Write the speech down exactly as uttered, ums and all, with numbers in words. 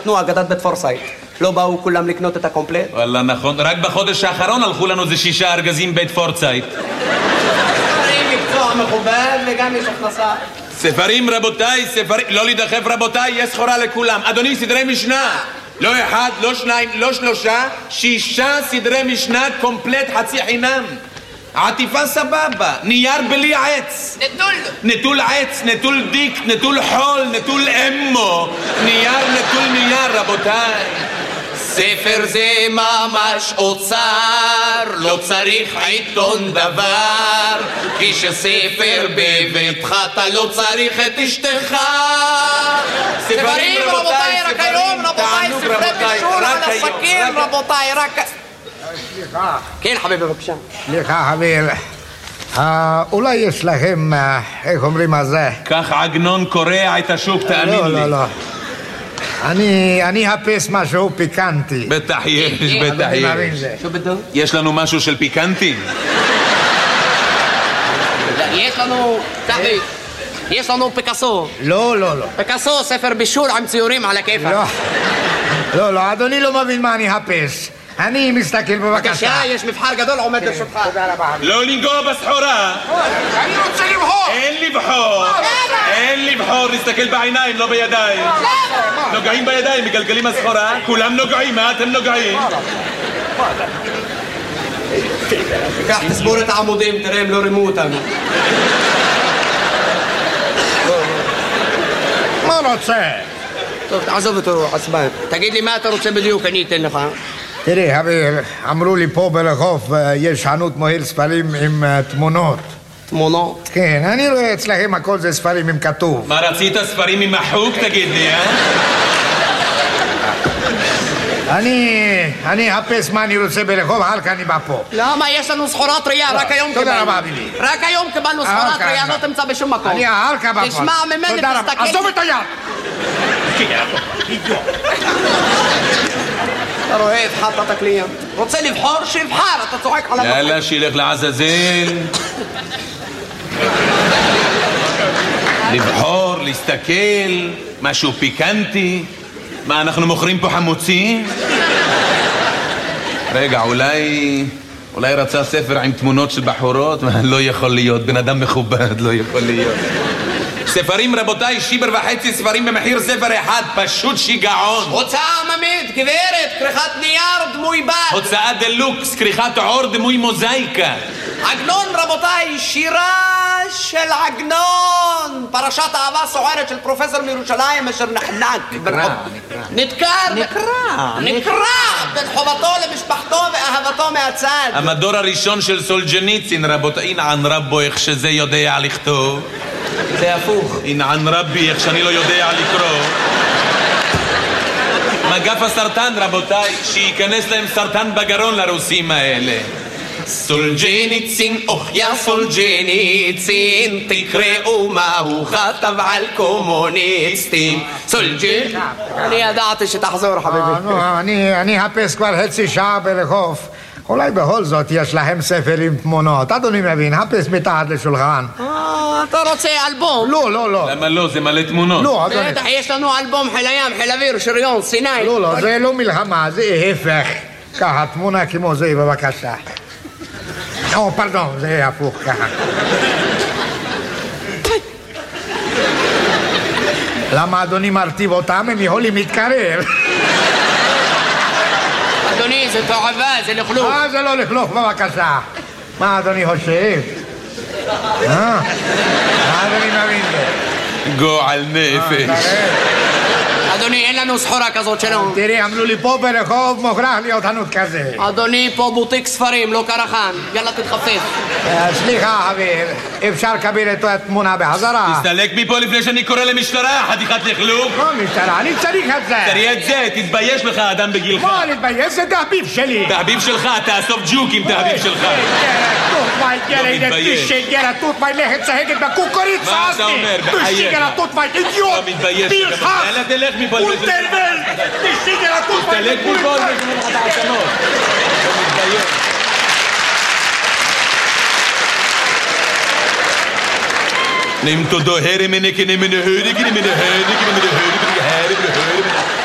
התחתנו, אגדת בית פורסייט. לא באו כולם לקנות את הקומפלט? וואלה, נכון. רק בחודש האחרון הלכו לנו זה שישה ארגזים בית פורסייט. ספרים, מקצוע מכובד וגם יש הכנסה. ספרים רבותיי, ספרים... לא להידחף רבותיי, יש סחורה לכולם. אדוני, סדרי משנה. לא אחד, לא שניים, לא שלושה, שישה סדרי משנה קומפלט חצי חינם. עטיפה סבבה, נייר בלי עץ. נטול. נטול עץ, נטול דיק, נטול חול, נטול אמו. נייר נטול נייר, רבותיי. ספר זה ממש אוצר, לא צריך עיתון דבר, כי שספר בביתך אתה לא צריך את אשתך. ספרים רבותיי, רק היום רבותיי, ספרי בישול על הסכין רבותיי, רק... סליחה. כן חביבי בבקשה. סליחה חביב, אולי יש לכם, איך אומרים על זה? כך עגנון קורע את השוק, תאמין לי. לא, לא, לא. אני, אני אחפש משהו פיקנטי. בטח יש, בטח יש. יש לנו משהו של פיקנטי? יש לנו, תחבי, יש לנו פיקאסו. לא, לא, לא. פיקאסו, ספר בישול עם ציורים על הכיפה. לא, לא, לא, אדוני לא מבין מה אני אחפש. אני מסתכל בבקשה. בבקשה, יש מבחר גדול עומד לרשותך. תודה רבה. לא לנגוע בסחורה. אני רוצה לבחור. אין לבחור. אין לבחור, נסתכל בעיניים, לא בידיים. נוגעים בידיים, מגלגלים הסחורה. כולם נוגעים, מה אתם נוגעים? קח, תסבור את העמודים, תראה, הם לא רימו אותנו. מה רוצה? טוב, תעזוב אותו, עצבן. תגיד לי מה אתה רוצה בדיוק, אני אתן לך. תראי, חביב, אמרו לי פה ברחוב יש חנות מוהל ספרים עם תמונות. תמונות? כן, אני רואה אצלכם הכל זה ספרים עם כתוב. מה רצית, ספרים עם החוק, תגיד לי, אה? אני, אני אחפש מה אני רוצה ברחוב, הלך אני בא פה. למה? יש לנו סחורה טריה, רק היום קיבלנו. תודה רבה, בילי. רק היום קיבלנו סחורה טריה, לא תמצא בשום מקום. אני הלך בא פה. תשמע ממני, תסתכל. עזוב את היד! אתה רואה, התחלת את הקליינט. רוצה לבחור? שיבחר, אתה צועק עליו. יאללה, שילך לעזאזל. לבחור, להסתכל, משהו פיקנטי. מה, אנחנו מוכרים פה חמוצים? רגע, אולי... אולי רצה ספר עם תמונות של בחורות? לא יכול להיות, בן אדם מכובד, לא יכול להיות. ספרים רבותיי, שיבר וחצי ספרים במחיר ספר אחד, פשוט שיגעון. הוצאה עממית, גברת, כריכת נייר, דמוי בד. הוצאה דלוקס, כריכת עור, דמוי מוזאיקה. עגנון רבותיי, שירה של עגנון. פרשת אהבה סוערת של פרופסור מירושלים אשר נחנק. נקרא, נדקר. נקרא. נקרא. בין חובתו למשפחתו ואהבתו מהצד. המדור הראשון של סולג'ניצין, רבותיי, אינען רבו איך שזה יודע לכתוב. זה הפוך. אינען רבי איך שאני לא יודע לקרוא. מגף הסרטן, רבותיי, שייכנס להם סרטן בגרון לרוסים האלה. סולג'ניצין, אוח יא סולג'ניצין, תקראו מה הוא כתב על קומוניסטים. סולג'ניצין. אני ידעתי שתחזור חביבי. אני אחפש כבר חצי שעה ברחוב. אולי בכל זאת יש להם ספר עם תמונות. אדוני מבין, חפש מתחת לשולחן. אה, אתה רוצה אלבום? לא, לא, לא. למה לא? זה מלא תמונות. לא, אדוני. בטח, יש לנו אלבום חיל הים, חיל אוויר, שריון, סיני. לא, לא, זה לא מלחמה, זה ההפך. ככה, תמונה כמו זה, בבקשה. או, פרדון, זה הפוך, ככה. למה אדוני מרטיב אותם? הם יכולים להתקרב. אדוני, זה תועבה, זה לכלוך. אה, זה לא לכלוך, בבקשה. מה אדוני חושב? אה? מה אדוני מבין זה? גועל נפש. אדוני, אין לנו סחורה כזאת שלנו. תראי, אמרו לי פה ברחוב מוכרח להיות חנות כזה. אדוני, פה בוטיק ספרים, לא קרחן. יאללה, תתחפף. סליחה, חביב, אפשר לקבל את התמונה בחזרה? תסתלק מפה לפני שאני קורא למשטרה, חתיכת לכלוך. לא משטרה, אני צריך את זה. תראי את זה, תתבייש לך, אדם בגילך. מה להתבייש? זה תחביב שלי. תחביב שלך, תאסוף ג'וקים, תחביב שלך. תשגר, תות מי לכת צהגת בקוקוריץ. מה אתה אומר? בחייך. תשגר, תות מי אידיוט. לא מתבייש. פרחח. יאללה, תלך מפה. אולטרבל. תשגר, תות מי תלך מפה לפני שמונה לך את העצמות. לא מתבייש. Nem todo herre men ikke nem men høyre ikke men høyre ikke men høyre ikke